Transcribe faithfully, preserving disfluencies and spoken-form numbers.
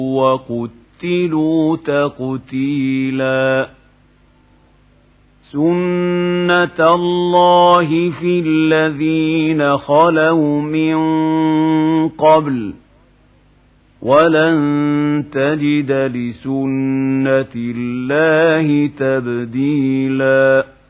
وقتلوا تقتيلا سنة الله في الذين خلوا من قبل ولن تجد لسنة الله تبديلا